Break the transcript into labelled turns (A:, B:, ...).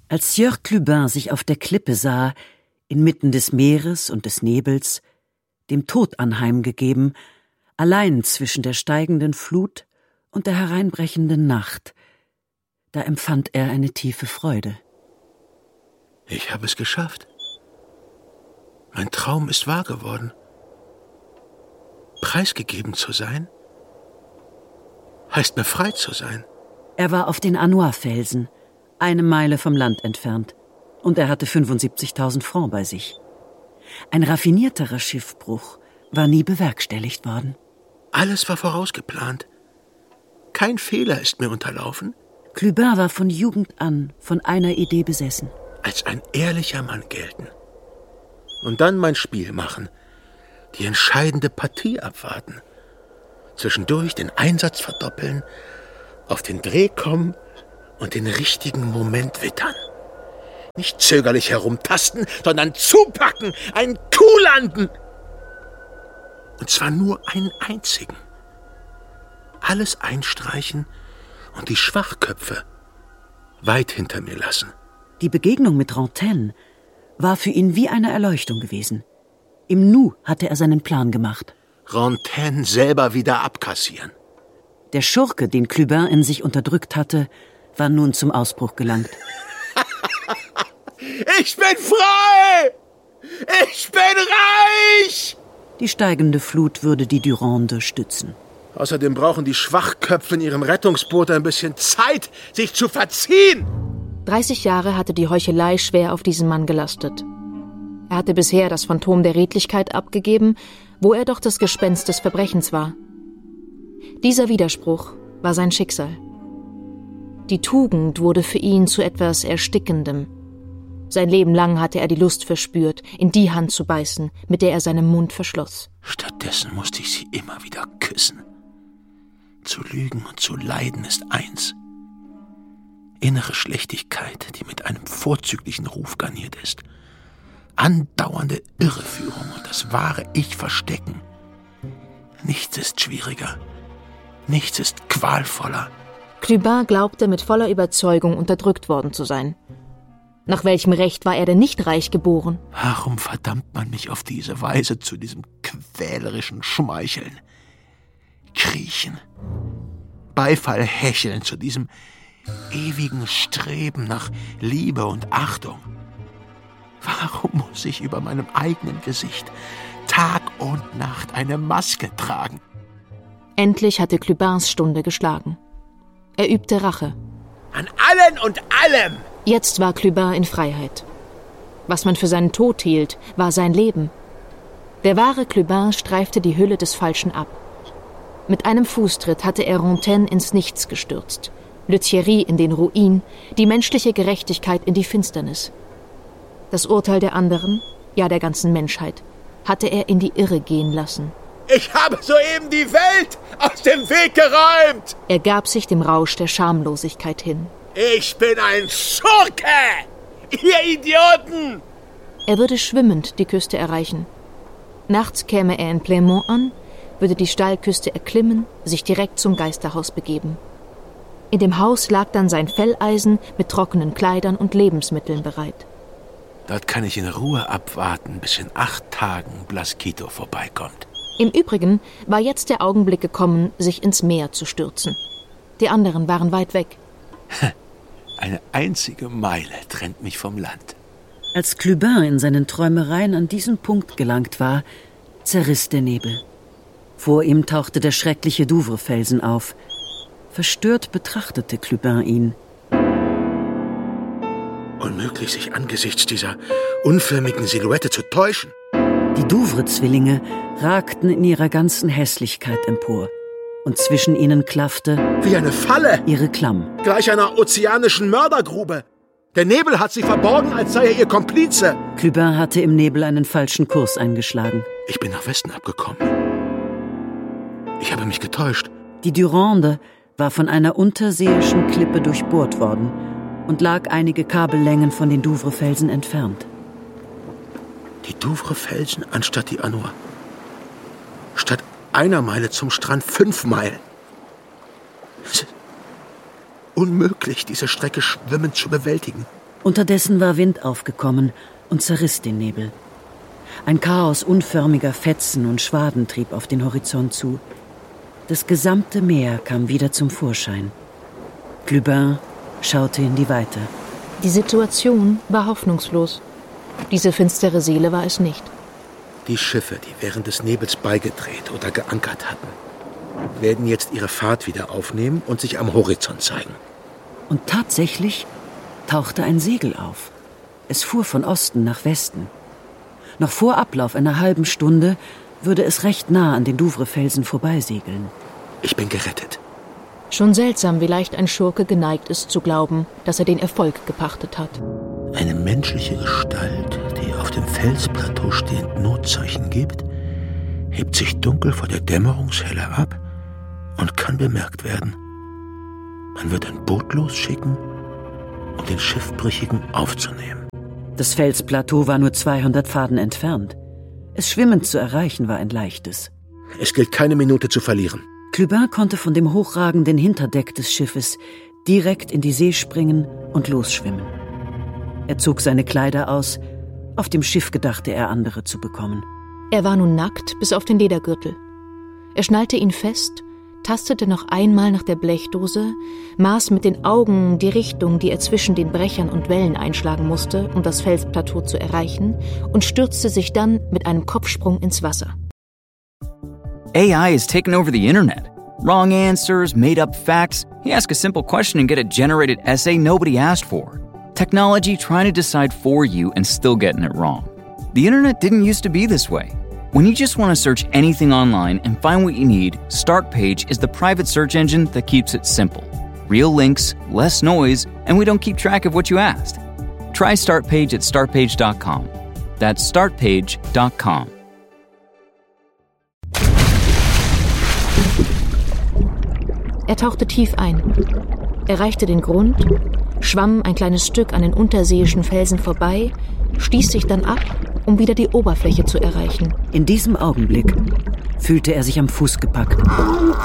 A: Als Sieur Clubin sich auf der Klippe sah, inmitten des Meeres und des Nebels, dem Tod anheimgegeben, allein zwischen der steigenden Flut und der hereinbrechenden Nacht, da empfand er eine tiefe Freude.
B: Ich habe es geschafft. Mein Traum ist wahr geworden. Preisgegeben zu sein, heißt befreit zu sein.
A: Er war auf den Anois-Felsen, 1 Meile vom Land entfernt, und er hatte 75.000 Francs bei sich. Ein raffinierterer Schiffbruch war nie bewerkstelligt worden.
B: Alles war vorausgeplant. Kein Fehler ist mir unterlaufen.
A: Clubin war von Jugend an von einer Idee besessen.
B: Als ein ehrlicher Mann gelten. Und dann mein Spiel machen. Die entscheidende Partie abwarten. Zwischendurch den Einsatz verdoppeln, auf den Dreh kommen und den richtigen Moment wittern. Nicht zögerlich herumtasten, sondern zupacken, einen Coup landen. Und zwar nur einen einzigen. Alles einstreichen und die Schwachköpfe weit hinter mir lassen.
A: Die Begegnung mit Rantaine war für ihn wie eine Erleuchtung gewesen. Im Nu hatte er seinen Plan gemacht.
B: Rantaine selber wieder abkassieren.
A: Der Schurke, den Clubin in sich unterdrückt hatte, war nun zum Ausbruch gelangt.
B: Ich bin frei! Ich bin reich!
A: Die steigende Flut würde die Durande stützen.
B: Außerdem brauchen die Schwachköpfe in ihrem Rettungsboot ein bisschen Zeit, sich zu verziehen.
C: 30 Jahre hatte die Heuchelei schwer auf diesen Mann gelastet. Er hatte bisher das Phantom der Redlichkeit abgegeben, wo er doch das Gespenst des Verbrechens war. Dieser Widerspruch war sein Schicksal. Die Tugend wurde für ihn zu etwas Erstickendem. Sein Leben lang hatte er die Lust verspürt, in die Hand zu beißen, mit der er seinen Mund verschloss.
B: Stattdessen musste ich sie immer wieder küssen. Zu lügen und zu leiden ist eins. Innere Schlechtigkeit, die mit einem vorzüglichen Ruf garniert ist. Andauernde Irreführung und das wahre Ich verstecken. Nichts ist schwieriger. Nichts ist qualvoller.
C: Clubin glaubte mit voller Überzeugung unterdrückt worden zu sein. Nach welchem Recht war er denn nicht reich geboren?
B: Warum verdammt man mich auf diese Weise zu diesem quälerischen Schmeicheln? Kriechen, Beifall hecheln, zu diesem ewigen Streben nach Liebe und Achtung. Warum muss ich über meinem eigenen Gesicht Tag und Nacht eine Maske tragen?
C: Endlich hatte Clubins Stunde geschlagen. Er übte Rache.
B: An allen und allem!
C: Jetzt war Clubin in Freiheit. Was man für seinen Tod hielt, war sein Leben. Der wahre Clubin streifte die Hülle des Falschen ab. Mit einem Fußtritt hatte er Rantaine ins Nichts gestürzt, Le Thierry in den Ruin, die menschliche Gerechtigkeit in die Finsternis. Das Urteil der anderen, ja der ganzen Menschheit, hatte er in die Irre gehen lassen.
B: Ich habe soeben die Welt aus dem Weg geräumt!
C: Er gab sich dem Rausch der Schamlosigkeit hin.
B: Ich bin ein Schurke! Ihr Idioten!
C: Er würde schwimmend die Küste erreichen. Nachts käme er in Pleinmont an, würde die Steilküste erklimmen, sich direkt zum Geisterhaus begeben. In dem Haus lag dann sein Felleisen mit trockenen Kleidern und Lebensmitteln bereit.
B: Dort kann ich in Ruhe abwarten, bis in 8 Tagen Blasquito vorbeikommt.
C: Im Übrigen war jetzt der Augenblick gekommen, sich ins Meer zu stürzen. Die anderen waren weit weg.
B: Eine einzige Meile trennt mich vom Land.
A: Als Clubin in seinen Träumereien an diesen Punkt gelangt war, zerriss der Nebel. Vor ihm tauchte der schreckliche Douvres-Felsen auf. Verstört betrachtete Clubin ihn.
B: Unmöglich, sich angesichts dieser unförmigen Silhouette zu täuschen.
A: Die Douvres-Zwillinge ragten in ihrer ganzen Hässlichkeit empor. Und zwischen ihnen klaffte,
B: wie eine Falle,
A: ihre Klamm.
B: Gleich einer ozeanischen Mördergrube. Der Nebel hat sie verborgen, als sei er ihr Komplize.
A: Clubin hatte im Nebel einen falschen Kurs eingeschlagen.
B: Ich bin nach Westen abgekommen. Ich habe mich getäuscht.
A: Die Durande war von einer unterseeischen Klippe durchbohrt worden und lag einige Kabellängen von den Douvres-Felsen entfernt.
B: Die Douvres-Felsen anstatt die Anois. Statt 1 Meile zum Strand 5 Meilen. Es ist unmöglich, diese Strecke schwimmend zu bewältigen.
A: Unterdessen war Wind aufgekommen und zerriss den Nebel. Ein Chaos unförmiger Fetzen und Schwaden trieb auf den Horizont zu. Das gesamte Meer kam wieder zum Vorschein. Clubin schaute in die Weite.
C: Die Situation war hoffnungslos. Diese finstere Seele war es nicht.
B: Die Schiffe, die während des Nebels beigedreht oder geankert hatten, werden jetzt ihre Fahrt wieder aufnehmen und sich am Horizont zeigen.
A: Und tatsächlich tauchte ein Segel auf. Es fuhr von Osten nach Westen. Noch vor Ablauf einer halben Stunde würde es recht nah an den Douvrefelsen vorbeisegeln.
B: Ich bin gerettet.
C: Schon seltsam, wie leicht ein Schurke geneigt ist zu glauben, dass er den Erfolg gepachtet hat.
B: Eine menschliche Gestalt, die auf dem Felsplateau stehend Notzeichen gibt, hebt sich dunkel vor der Dämmerungshelle ab und kann bemerkt werden. Man wird ein Boot losschicken, um den Schiffbrüchigen aufzunehmen.
A: Das Felsplateau war nur 200 Faden entfernt. Es schwimmend zu erreichen war ein leichtes.
B: Es gilt keine Minute zu verlieren.
A: Clubin konnte von dem hochragenden Hinterdeck des Schiffes direkt in die See springen und losschwimmen. Er zog seine Kleider aus. Auf dem Schiff gedachte er, andere zu bekommen.
C: Er war nun nackt bis auf den Ledergürtel. Er schnallte ihn fest, tastete noch einmal nach der Blechdose, maß mit den Augen die Richtung, die er zwischen den Brechern und Wellen einschlagen musste, um das Felsplateau zu erreichen, und stürzte sich dann mit einem Kopfsprung ins Wasser.
D: AI has taken over the internet. Wrong answers, made-up facts. You ask a simple question and get a generated essay nobody asked for. Technology trying to decide for you and still getting it wrong. The internet didn't used to be this way. When you just want to search anything online and find what you need, Startpage is the private search engine that keeps it simple. Real links, less noise, and we don't keep track of what you asked. Try Startpage at startpage.com. That's startpage.com.
C: Er tauchte tief ein, erreichte den Grund, schwamm ein kleines Stück an den unterseeischen Felsen vorbei, stieß sich dann ab, um wieder die Oberfläche zu erreichen.
A: In diesem Augenblick fühlte er sich am Fuß gepackt.